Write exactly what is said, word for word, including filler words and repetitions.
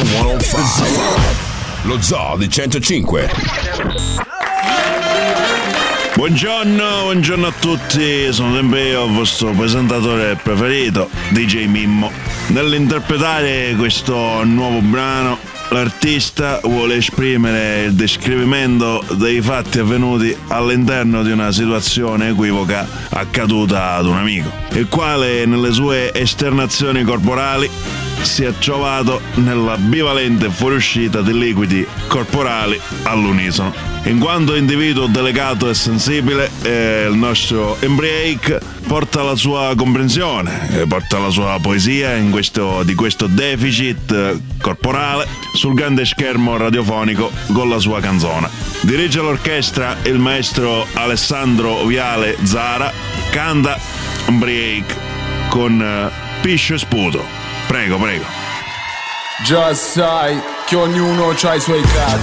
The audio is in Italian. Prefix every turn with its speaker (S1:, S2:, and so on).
S1: centocinque. Lo Zoo di centocinque.
S2: Buongiorno, buongiorno a tutti, sono sempre io, il vostro presentatore preferito, D J Mimmo. Nell'interpretare questo nuovo brano, l'artista vuole esprimere il descrivimento dei fatti avvenuti all'interno di una situazione equivoca accaduta ad un amico, il quale nelle sue esternazioni corporali si è trovato nella bivalente fuoriuscita di liquidi corporali all'unisono. In quanto individuo delicato e sensibile, eh, il nostro Embriake porta la sua comprensione, eh, porta la sua poesia in questo, di questo deficit eh, corporale sul grande schermo radiofonico con la sua canzone. Dirige l'orchestra il maestro Alessandro Viale Zara, canta Embriake con eh, Piscio e Sputo. Prego, prego.
S3: Già sai che ognuno c'ha i suoi cazzi.